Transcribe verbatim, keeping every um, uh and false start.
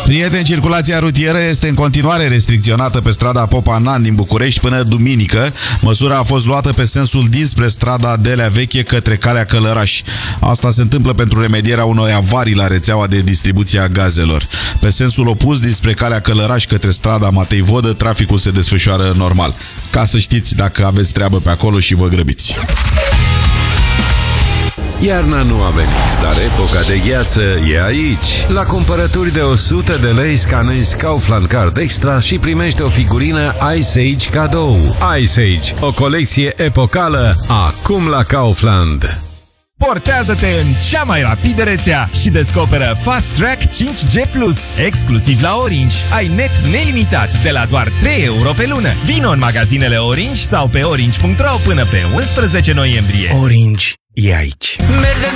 Prieteni, circulația rutieră este în continuare restricționată pe strada Popa Nan din București până duminică. Măsura a fost luată pe sensul dinspre strada Delea Veche către calea Călăraș. Asta se întâmplă pentru remedierea unor avarii la rețeaua de distribuție a gazelor. Pe sensul opus, dinspre calea Călăraș către strada Matei Vodă, traficul se desfășoară normal. Ca să știți dacă aveți treabă pe acolo și vă grăbiți. Iarna nu a venit, dar epoca de gheață e aici. La cumpărături de o sută de lei scanezi Kaufland Card Extra și primești o figurină Ice Age cadou. Ice Age, o colecție epocală, acum la Kaufland. Portează-te în cea mai rapidă rețea și descoperă Fast Track cinci G plus, exclusiv la Orange. Ai net nelimitat de la doar trei euro pe lună. Vino în magazinele Orange sau pe orange punct ro până pe unsprezece noiembrie. Orange e aici. Mergem